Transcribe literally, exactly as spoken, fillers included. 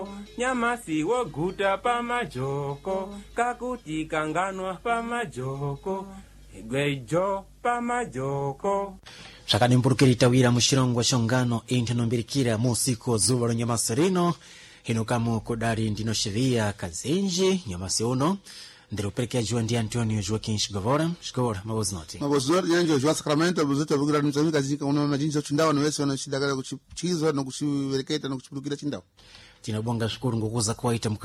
Nyamasi woguta pamajoko kakuti kanganwa pamajoko gwejo pamajoko Shakani mpurukirita wira mushirongwa shongano intanombirikira musiko zuwa lo nyamasi rino hino kamu kodari ndino shivia kazenji nyamasi uno ndiruperekea jua ndi Antonio Joaquim Shigavora Shigavora mabozi noti mabozi noti yanjo jua Sacramento buzoto bugira nzamika zika uno majinzo chindawa no wese wana shidagala kuchizo na kuchivereketa na kuchipurukira chindawa tinabonga shukuru ngokuza kwaita